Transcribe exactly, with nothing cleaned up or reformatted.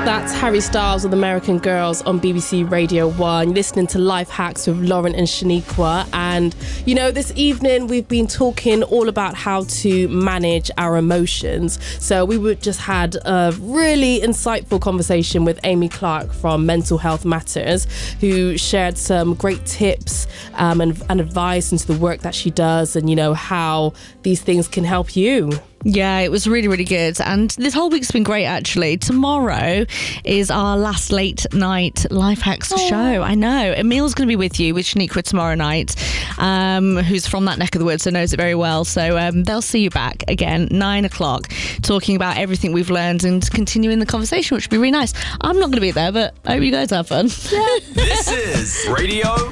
That's Harry Styles with American Girls on B B C Radio one. You're listening to Life Hacks with Lauren and Shaniqua. And, you know, this evening we've been talking all about how to manage our emotions. So we would just had a really insightful conversation with Amy Clark from Mental Health Matters, who shared some great tips um, and, and advice into the work that she does and, you know, how these things can help you. Yeah, it was really, really good. And this whole week's been great, actually. Tomorrow is our last late night Life Hacks oh. show. I know. Emil's going to be with you with Shaniqua tomorrow night, um, who's from that neck of the woods, so knows it very well. So um, they'll see you back again, nine o'clock, talking about everything we've learned and continuing the conversation, which would be really nice. I'm not going to be there, but I hope you guys have fun. Yeah. This is Radio